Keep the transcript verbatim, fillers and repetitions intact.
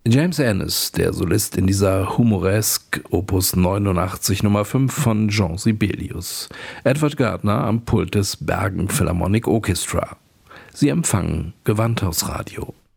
James Ennis, der Solist in dieser Humoresque, Opus neunundachtzig Nummer fünf von Jean Sibelius. Edward Gardner am Pult des Bergen Philharmonic Orchestra. Sie empfangen Gewandhausradio.